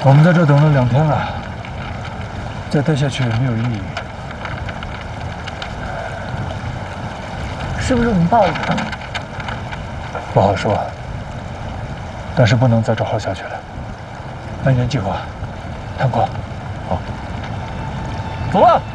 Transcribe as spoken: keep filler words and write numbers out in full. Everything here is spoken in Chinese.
我们在这等了两天了，再待下去也没有意义。 是不是我们报应？ 不好说，但是不能再这耗下去了。按原计划，探光。好，走了。